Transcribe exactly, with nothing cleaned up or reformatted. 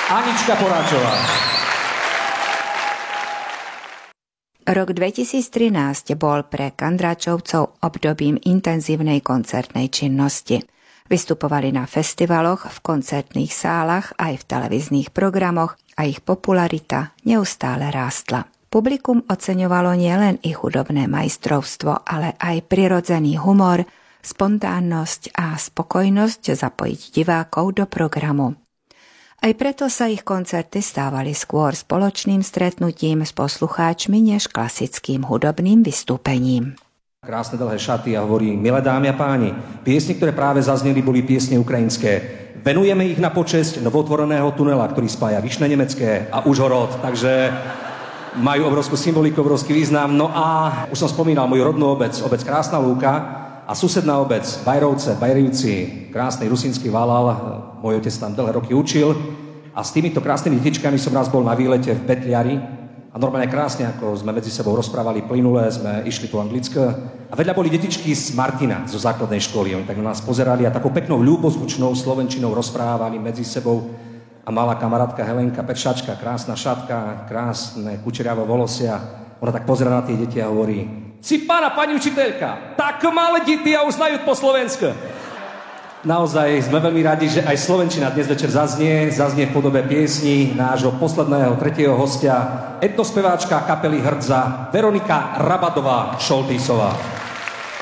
Anička Poráčová. Rok dvetisíctrinásť bol pre Kandráčovcov obdobím intenzívnej koncertnej činnosti. Vystupovali na festivaloch, v koncertných sálach, aj v televíznych programoch a ich popularita neustále rástla. Publikum oceňovalo nielen ich hudobné majstrovstvo, ale aj prirodzený humor, spontánnosť a spokojnosť zapojiť divákov do programu. Aj preto sa ich koncerty stávali skôr spoločným stretnutím s poslucháčmi než klasickým hudobným vystúpením. Krásne dlhé šaty a hovorí: milé dámy a páni, piesne, ktoré práve zazneli, boli piesne ukrajinské. Venujeme ich na počesť novotvoreného tunela, ktorý spája Vyšné Nemecké a Užhorod, takže majú obrovskú symboliku, obrovský význam. No a už som spomínal moju rodnú obec, obec Krásna Lúka, a susedná obec Bajrovce, Bajrivci, krásny rusínsky Valal, môj otec tam dlhé roky učil a s týmito krásnymi detičkami som raz bol na výlete v Betliari a normálne krásne, ako sme medzi sebou rozprávali plynule, sme išli po anglicky a vedľa boli detičky z Martina, zo základnej školy. Oni tak na nás pozerali a takou peknou ľúbozvučnou slovenčinou rozprávali medzi sebou a malá kamarátka Helenka, Pečačka, krásna šatka, krásne kučeriavé volosia. Ona tak pozerá na tie deti a hovorí: si pána, pani učiteľka, tak malé deti a už znajú po slovensku. Naozaj sme veľmi radi, že aj slovenčina dnes večer zaznie, zaznie v podobe piesni nášho posledného, tretieho hostia, etnospeváčka kapely Hrdza Veronika Rabadová Šoltýsová.